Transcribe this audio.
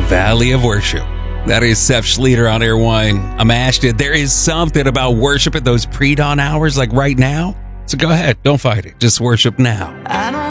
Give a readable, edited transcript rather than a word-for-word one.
Valley of Worship. That is Seth Schleter on Airwine. I'm Ashton. There is something about worship at those pre-dawn hours like right now. So go ahead. Don't fight it. Just worship now.